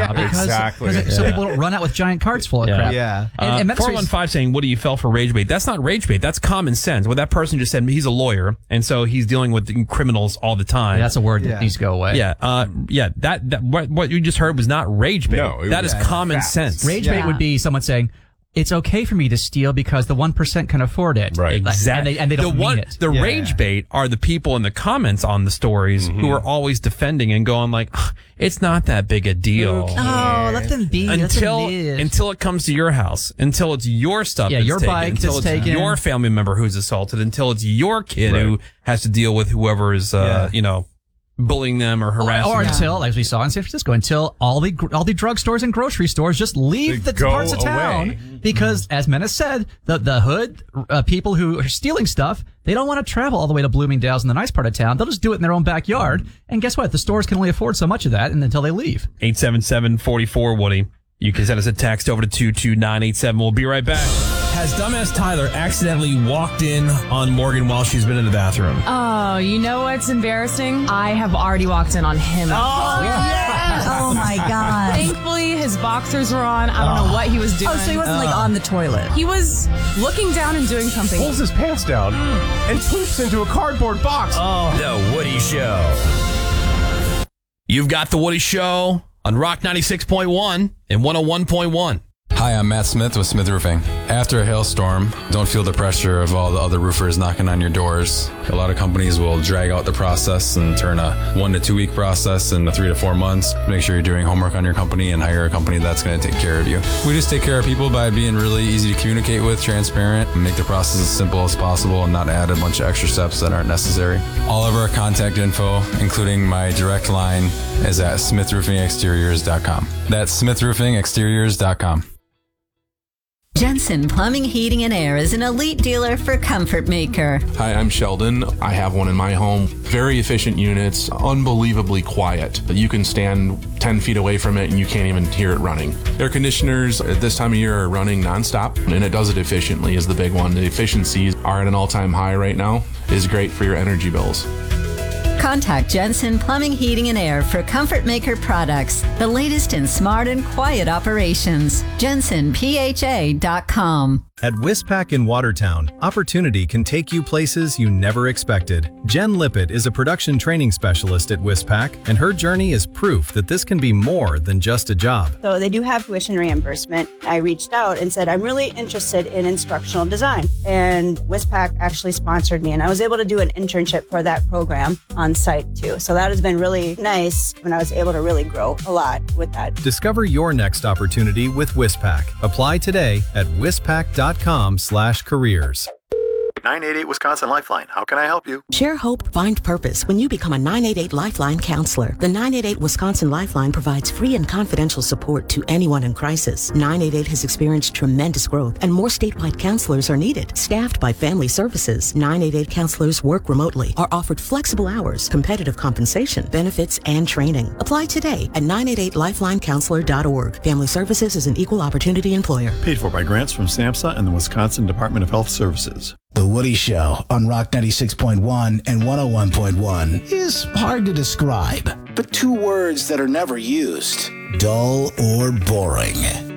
So people don't run out with giant carts full of crap. Yeah. And 415 saying, what do you fell for rage bait? That's not rage bait. That's common sense. What that person just said, he's a lawyer, and so he's dealing with criminals all the time. That's a word that needs to go away. Yeah. That what you just heard was not rage bait. No, that is common sense. Rage bait would be someone saying, it's okay for me to steal because the 1% can afford it. Right. Exactly. And they don't mean it. The rage bait are the people in the comments on the stories who are always defending and going like, it's not that big a deal. Oh, let them be. Until it comes to your house, until it's your stuff that's your taken, bike until that's it's taken. your family member who's assaulted, until it's your kid who has to deal with whoever is, bullying them or harassing or them. until, as we saw in San Francisco, until all the drugstores and grocery stores just leave the parts of town because, as Menace said, the hood people who are stealing stuff, they don't want to travel all the way to Bloomingdale's in the nice part of town. They'll just do it in their own backyard. And guess what? The stores can only afford so much of that until they leave. 877-44-Woody. You can send us a text over to 22987. We'll be right back. Has dumbass Tyler accidentally walked in on Morgan while she's been in the bathroom? Oh, you know what's embarrassing? I have already walked in on him. Oh, yes! Oh, my God. Thankfully, his boxers were on. I don't know what he was doing. Oh, so he wasn't, on the toilet. He was looking down and doing something. Pulls his pants down and poops into a cardboard box. The Woody Show. You've got The Woody Show on Rock 96.1 and 101.1. Hi, I'm Matt Smith with Smith Roofing. After a hailstorm, don't feel the pressure of all the other roofers knocking on your doors. A lot of companies will drag out the process and turn a 1 to 2 week process into 3 to 4 months. Make sure you're doing homework on your company and hire a company that's going to take care of you. We just take care of people by being really easy to communicate with, transparent, and make the process as simple as possible and not add a bunch of extra steps that aren't necessary. All of our contact info, including my direct line, is at smithroofingexteriors.com. That's smithroofingexteriors.com. Jensen Plumbing, Heating, and Air is an elite dealer for Comfort Maker. Hi, I'm Sheldon. I have one in my home. Very efficient units, unbelievably quiet. You can stand 10 feet away from it and you can't even hear it running. Air conditioners at this time of year are running nonstop, and it does it efficiently is the big one. The efficiencies are at an all-time high right now. Is great for your energy bills. Contact Jensen Plumbing, Heating, and Air for Comfort Maker products, the latest in smart and quiet operations. JensenPHA.com. At Wispac in Watertown, opportunity can take you places you never expected. Jen Lippett is a production training specialist at Wispac, and her journey is proof that this can be more than just a job. So they do have tuition reimbursement. I reached out and said, I'm really interested in instructional design. And Wispac actually sponsored me, and I was able to do an internship for that program on site too. So that has been really nice, and I was able to really grow a lot with that. Discover your next opportunity with Wispac. Apply today at wispac.com/careers. 988 Wisconsin Lifeline. How can I help you? Share hope, find purpose when you become a 988 Lifeline counselor. The 988 Wisconsin Lifeline provides free and confidential support to anyone in crisis. 988 has experienced tremendous growth, and more statewide counselors are needed. Staffed by Family Services, 988 counselors work remotely, are offered flexible hours, competitive compensation, benefits, and training. Apply today at 988lifelinecounselor.org. Family Services is an equal opportunity employer. Paid for by grants from SAMHSA and the Wisconsin Department of Health Services. The Woody Show on Rock 96.1 and 101.1 is hard to describe, but two words that are never used: dull or boring.